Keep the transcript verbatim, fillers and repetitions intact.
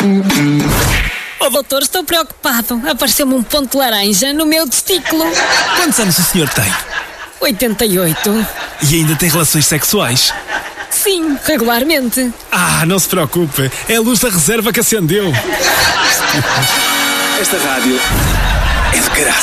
Oh, doutor, estou preocupado. Apareceu-me um ponto laranja no meu testículo. Quantos anos o senhor tem? oitenta e oito. E ainda tem relações sexuais? Sim, regularmente. Ah, não se preocupe. É a luz da reserva que acendeu. Esta rádio é de graça.